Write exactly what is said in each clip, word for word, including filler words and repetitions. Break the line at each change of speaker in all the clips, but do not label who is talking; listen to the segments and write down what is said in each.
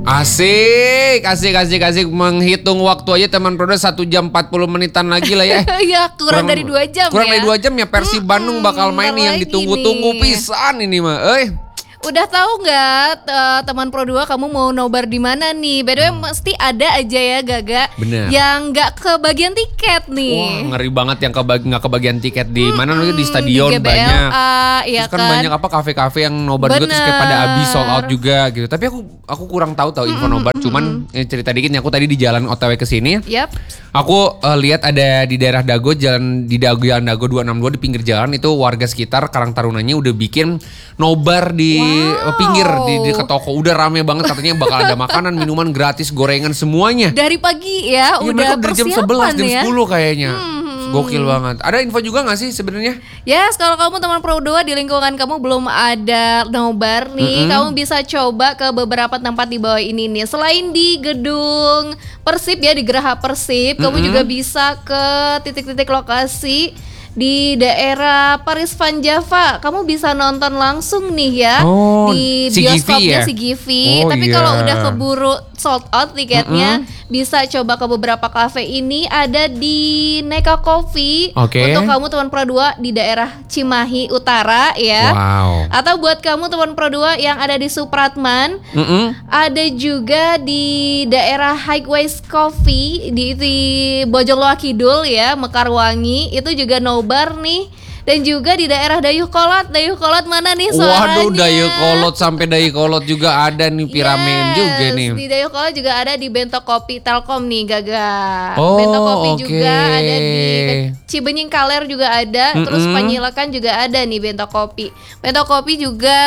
Asik, asik, asik, asik. Menghitung waktu aja teman Pro dua satu jam empat puluh menitan lagi lah ya.
Ya kurang, kurang dari dua jam
kurang
ya.
Kurang dari dua jam ya Persib hmm, Bandung bakal main nih yang ditunggu-tunggu pisan ini mah. Eh.
Udah tahu nggak uh, teman Pro dua kamu mau nobar di mana nih? By the way, hmm. mesti ada aja ya Gaga. Bener. Yang nggak kebagian tiket nih.
Wah, ngeri banget yang kebagi nggak kebagian tiket di hmm, mana namanya di stadion
di
banyak.
Iya
terus kan, kan banyak apa kafe-kafe yang nobar Bener. juga terus kayak pada habis sold out juga gitu. Tapi aku aku kurang tahu tahu info hmm, nobar. Hmm, Cuman hmm. cerita dikit nih, aku tadi di jalan O T W ke sini.
Yep.
Aku uh, lihat ada di daerah Dago, jalan di Dago Jalan Dago dua enam dua di pinggir jalan itu warga sekitar Karang Tarunanya udah bikin nobar di wow. pinggir di dekat toko. Udah rame banget katanya bakal ada makanan, minuman gratis, gorengan semuanya.
Dari pagi ya, ya udah
dari jam sebelas jam ya? sepuluh kayaknya. Hmm. Gokil banget. Ada info juga gak sih sebenarnya?
Yes, kalau kamu teman Pro dua di lingkungan kamu belum ada nobar nih, mm-hmm. kamu bisa coba ke beberapa tempat di bawah ini nih. Selain di gedung Persib ya, di Geraha Persib, mm-hmm. kamu juga bisa ke titik-titik lokasi di daerah Paris Van Java. Kamu bisa nonton langsung nih ya oh, di bioskopnya si Givi.
Oh,
Tapi
iya.
kalau udah keburu sold out tiketnya, mm-hmm. bisa coba ke beberapa kafe ini. Ada di Neka Coffee okay. untuk kamu teman Pro dua di daerah Cimahi Utara ya.
Wow.
Atau buat kamu teman Pro dua yang ada di Supratman, mm-hmm. ada juga di daerah Highways Coffee di, di Bojongloa Kidul ya, Mekarwangi. Itu juga nobar nih. Dan juga di daerah Dayeuhkolot. Dayeuhkolot mana nih suaranya?
Waduh, Dayeuhkolot sampai Dayeuhkolot juga ada nih, Piramen yes, juga nih.
Di Dayeuhkolot juga ada di Bento Kopi Telkom nih, Gaga.
Oh,
Bento Kopi
okay.
juga ada di Cibenying Kaler juga ada, mm-hmm. terus Panyilakan juga ada nih Bento Kopi. Bento Kopi juga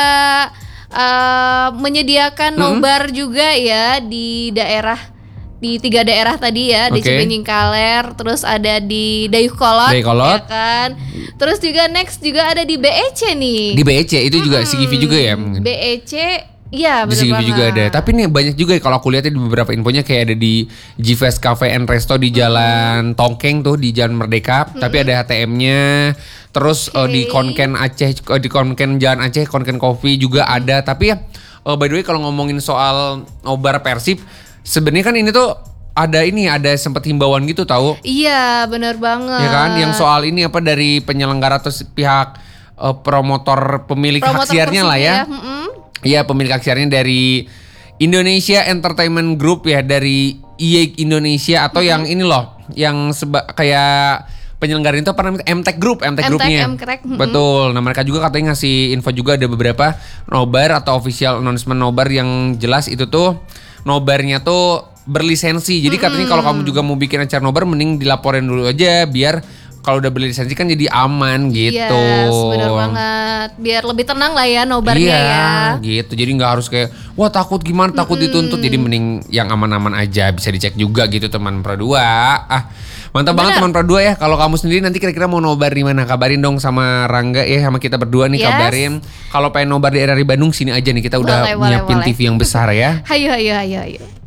uh, menyediakan mm-hmm. nobar juga ya di daerah di tiga daerah tadi ya, di okay. Cibenying Kaler, terus ada di Dayeuhkolot, ya kan. Terus juga next juga ada di B E C nih.
Di B E C itu juga hmm, si Givi juga ya.
B E C iya benar banget.
juga ada. Tapi nih banyak juga ya, kalau aku lihat di beberapa infonya kayak ada di G-Fest Cafe and Resto di Jalan hmm. Tongkeng tuh di Jalan Merdeka, hmm. tapi ada H T M-nya. Terus okay. uh, di Konken Aceh, uh, di Konken Jalan Aceh, Konken Coffee juga hmm. ada. Tapi ya uh, by the way kalau ngomongin soal nobar Persib, sebenarnya kan ini tuh ada ini ada sempat himbauan gitu tahu?
Iya benar banget.
Ya kan, yang soal ini apa dari penyelenggara atau pihak uh, promotor pemilik promotor hak siarnya lah ya. Iya ya, pemilik hak siarnya dari Indonesia Entertainment Group ya, dari E A Indonesia atau mm-hmm. yang ini loh, yang seba, kayak penyelenggara itu apa namanya? M Tech Group, M Tech Groupnya. Mm-hmm. Betul. Nah mereka juga katanya ngasih info juga ada beberapa nobar atau official announcement nobar yang jelas itu tuh nobarnya tuh berlisensi. Jadi katanya mm-hmm. kalau kamu juga mau bikin acara nobar mending dilaporin dulu aja biar kalau udah berlisensi kan jadi aman gitu.
Yes, benar banget. Biar lebih tenang lah ya nobarnya
iya,
ya.
gitu. Jadi nggak harus kayak wah takut gimana, takut mm-hmm. dituntut. Jadi mending yang aman-aman aja, bisa dicek juga gitu teman Pro dua. Ah, mantap Bener. banget teman Pro dua ya. Kalau kamu sendiri nanti kira-kira mau nobar di mana? Kabarin dong sama Rangga ya, sama kita berdua nih yes. kabarin. Kalau pengen nobar di daerah Bandung sini aja nih, kita udah boleh, nyiapin boleh, T V boleh. yang besar ya.
Hayo hayo hayo hayo.